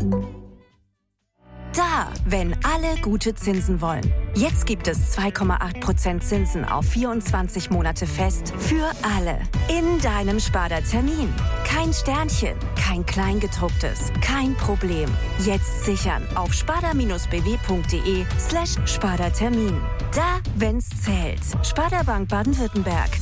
Da, wenn alle gute Zinsen wollen. Jetzt gibt es 2,8% Zinsen auf 24 Monate fest für alle. In deinem Sparda-Termin. Kein Sternchen, kein Kleingedrucktes, kein Problem. Jetzt sichern auf sparda-bw.de/Sparda-Termin. Da, wenn's zählt. Sparda Bank Baden-Württemberg.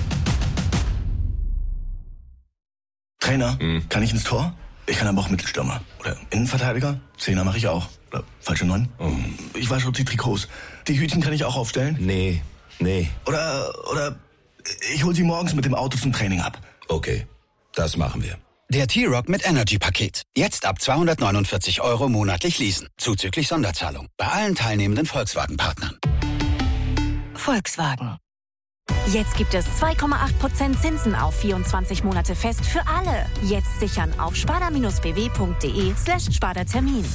Trainer, kann ich ins Tor? Ich kann aber auch Mittelstürmer. Oder Innenverteidiger? Zehner mache ich auch. Oder falsche 9? Ich wasche die Trikots. Die Hütchen kann ich auch aufstellen? Nee. Oder ich hol sie morgens mit dem Auto zum Training ab. Okay, das machen wir. Der T-Rock mit Energy-Paket. Jetzt ab 249 € monatlich leasen. Zuzüglich Sonderzahlung. Bei allen teilnehmenden Volkswagen-Partnern. Volkswagen. Jetzt gibt es 2,8% Zinsen auf 24 Monate fest für alle. Jetzt sichern auf sparda-bw.de/Sparda-Termin.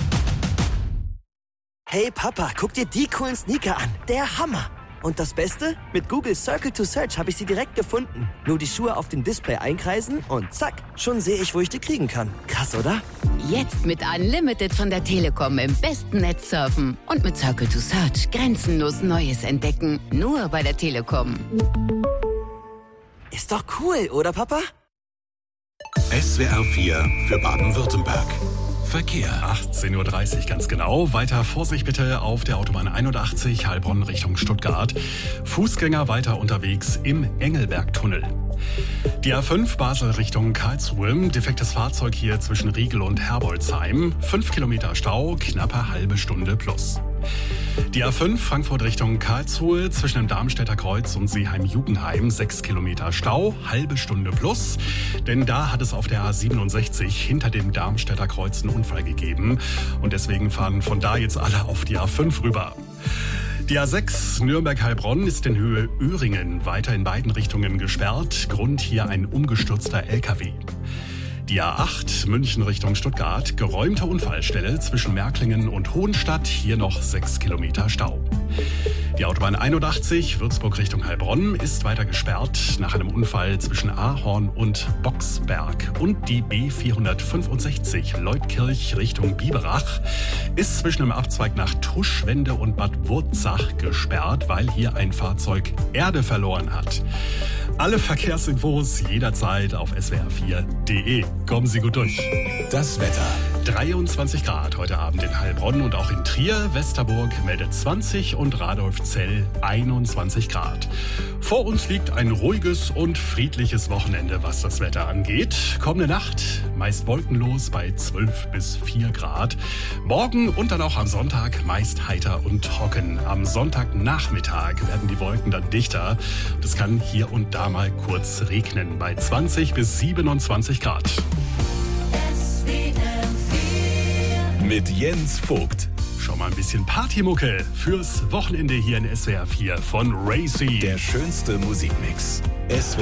Hey Papa, guck dir die coolen Sneaker an. Der Hammer. Und das Beste? Mit Google Circle to Search habe ich sie direkt gefunden. Nur die Schuhe auf dem Display einkreisen und zack, schon sehe ich, wo ich die kriegen kann. Krass, oder? Jetzt mit Unlimited von der Telekom im besten Netz surfen. Und mit Circle to Search grenzenlos Neues entdecken. Nur bei der Telekom. Ist doch cool, oder Papa? SWR 4 für Baden-Württemberg. Verkehr. 18:30 Uhr ganz genau. Weiter Vorsicht bitte auf der Autobahn 81 Heilbronn Richtung Stuttgart. Fußgänger weiter unterwegs im Engelbergtunnel. Die A5 Basel Richtung Karlsruhe. Defektes Fahrzeug hier zwischen Riegel und Herbolzheim. 5 Kilometer Stau, knappe halbe Stunde plus. Die A5 Frankfurt Richtung Karlsruhe zwischen dem Darmstädter Kreuz und Seeheim-Jugenheim 6 Kilometer Stau, halbe Stunde plus. Denn da hat es auf der A67 hinter dem Darmstädter Kreuz einen Unfall gegeben. Und deswegen fahren von da jetzt alle auf die A5 rüber. Die A6 Nürnberg-Heilbronn ist in Höhe Öhringen weiter in beiden Richtungen gesperrt. Grund hier ein umgestürzter LKW. Die A8 München Richtung Stuttgart, geräumte Unfallstelle zwischen Märklingen und Hohenstadt, hier noch 6 Kilometer Stau. Die Autobahn 81 Würzburg Richtung Heilbronn ist weiter gesperrt nach einem Unfall zwischen Ahorn und Boxberg. Und die B465 Leutkirch Richtung Biberach ist zwischen dem Abzweig nach Tuschwende und Bad Wurzach gesperrt, weil hier ein Fahrzeug Erde verloren hat. Alle Verkehrsinfos jederzeit auf swr4.de. Kommen Sie gut durch. Das Wetter. 23 Grad heute Abend in Heilbronn und auch in Trier. Westerburg meldet 20 und Radolfzell 21 Grad. Vor uns liegt ein ruhiges und friedliches Wochenende, was das Wetter angeht. Kommende Nacht meist wolkenlos bei 12 bis 4 Grad. Morgen und dann auch am Sonntag meist heiter und trocken. Am Sonntagnachmittag werden die Wolken dann dichter. Es kann hier und da mal kurz regnen bei 20 bis 27 Grad. Mit Jens Vogt. Schon mal ein bisschen Partymucke fürs Wochenende hier in SWR 4 von Racy. Der schönste Musikmix. SWR